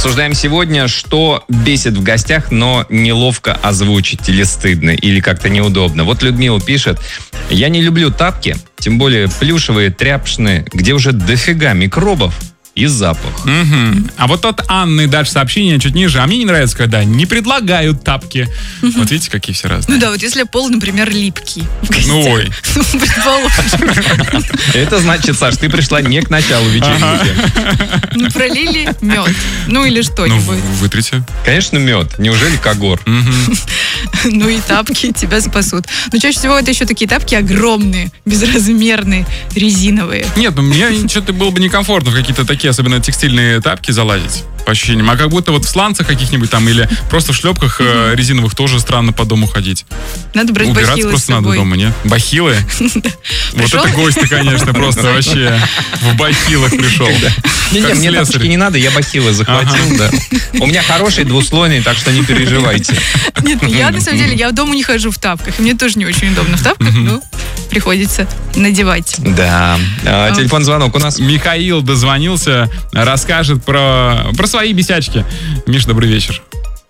Обсуждаем сегодня, что бесит в гостях, но неловко озвучить или стыдно, или как-то неудобно. Вот Людмила пишет: я не люблю тапки, тем более плюшевые, тряпочные, где уже дофига микробов и запах. Угу. А вот от Анны дальше сообщение чуть ниже. А мне не нравится, когда не предлагают тапки. Вот видите, какие все разные. Ну да, вот если пол, например, липкий. Ну ой. Предположим. Это значит, Саш, ты пришла не к началу вечеринки. Ну, пролили мед. Ну, или что-нибудь. Ну, вытрите. Конечно, мед. Неужели когор? Ну, и тапки тебя спасут. Но чаще всего это еще такие тапки огромные, безразмерные, резиновые. Нет, ну мне что-то было бы некомфортно в какие-то такие, особенно текстильные тапки, залазить, по ощущениям. А как будто вот в сланцах каких-нибудь там или просто в шлепках резиновых тоже странно по дому ходить. Надо брать убираться бахилы просто с собой. надо дома, нет? Бахилы? Вот это гости, конечно, просто вообще в бахилах пришел. Не, мне тапочки не надо, я бахилы захватил, да. У меня хороший двуслойный, так что не переживайте. Нет, я на самом деле, я дома не хожу в тапках. И мне тоже не очень удобно в тапках, но приходится надевать. Да. Телефон звонок у нас. Михаил дозвонился, расскажет про свои бесячки. Миш, добрый вечер.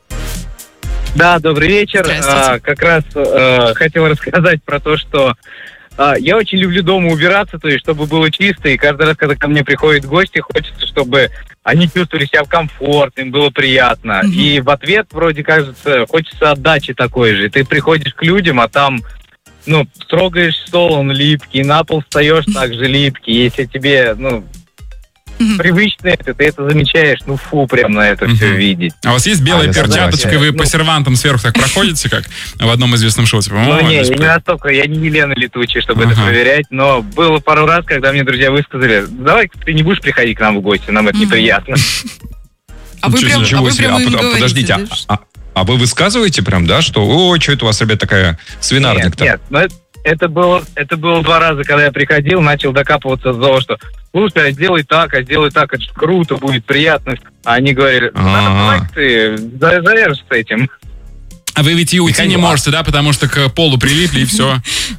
Да, добрый вечер. Как раз хотел рассказать про то, что я очень люблю дома убираться, то есть чтобы было чисто, и каждый раз, когда ко мне приходят гости, хочется, чтобы они чувствовали себя комфортно, им было приятно. И в ответ, вроде кажется, хочется отдачи такой же. И ты приходишь к людям, а там, ну, трогаешь стол, он липкий, на пол встаешь, также липкий. Если тебе, ну, привычно это, ты это замечаешь, ну фу, прям на это все видеть. А у вас есть белая перчаточка, и вы по сервантам сверху так проходите, как в одном известном шоу? Типа, ну не, я не настолько, я не Елена Летучая, чтобы это проверять, но было пару раз, когда мне друзья высказали: давай ты не будешь приходить к нам в гости, нам это неприятно. А вы прям подождите, а вы высказываете прям, да, что ой, что это у вас, ребят, такая свинарник-то? Нет, но это было 2 раза, когда я приходил, начал докапываться до того, что слушай, а сделай так, это же круто, будет приятно. А они говорили: давай ты завяжешь с этим. А вы ведь и уйти не можете, да, потому что к полу прилипли и все.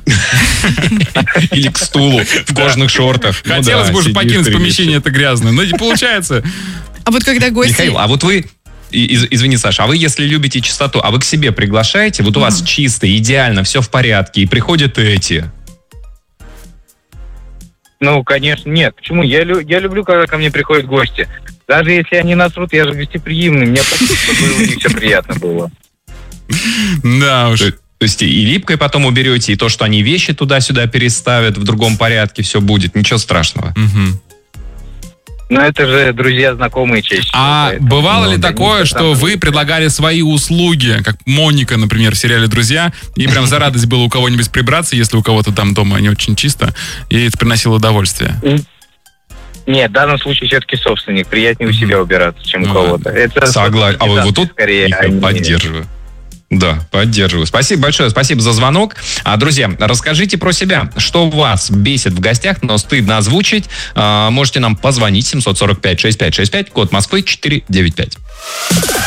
Или к стулу в кожаных шортах. Хотелось бы уже покинуть помещение это грязное, но не получается. А вот когда гости... Михаил, а вот вы... Извини, Саша, а вы, если любите чистоту, а вы к себе приглашаете? Вот у вас чисто, идеально, все в порядке, и приходят эти... Ну, конечно, нет. Почему? Я люблю, когда ко мне приходят гости. Даже если они насрут, я же гостеприимный. Мне просто, чтобы у них все приятно было. Да уж. То есть и липкой потом уберете, и то, что они вещи туда-сюда переставят в другом порядке, все будет. Ничего страшного. Но это же друзья, знакомые чаще. А бывало ли такое, что вы предлагали свои услуги, как Моника, например, в сериале «Друзья», и прям за радость было у кого-нибудь прибраться, если у кого-то там дома не очень чисто, и это приносило удовольствие? Нет, в данном случае все-таки собственник. Приятнее у себя убираться, чем у кого-то. Согласен. А вот тут скорее поддерживаю. Да, поддерживаю. Спасибо большое, спасибо за звонок. Друзья, расскажите про себя, что вас бесит в гостях, но стыдно озвучить. Можете нам позвонить 745-6565, код Москвы 495.